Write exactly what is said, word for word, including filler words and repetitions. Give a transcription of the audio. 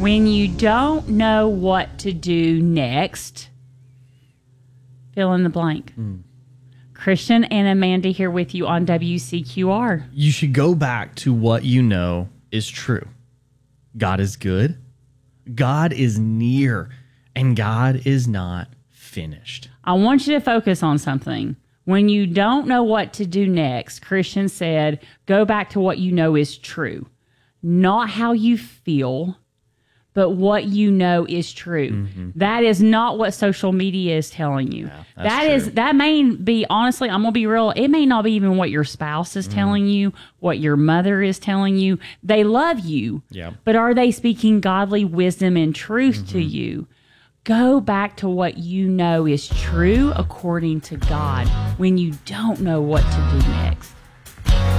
When you don't know what to do next, fill in the blank. Mm. Christian and Amanda here with you on W C Q R. You should go back to what you know is true. God is good. God is near. And God is not finished. I want you to focus on something. When you don't know what to do next, Christian said, go back to what you know is true. Not how you feel, but what you know is true. Mm-hmm. That is not what social media is telling you. Yeah, that true. is that may be, honestly, I'm going to be real, it may not be even what your spouse is mm. telling you, what your mother is telling you. They love you, yeah. but are they speaking godly wisdom and truth mm-hmm. to you? Go back to what you know is true according to God when you don't know what to do next.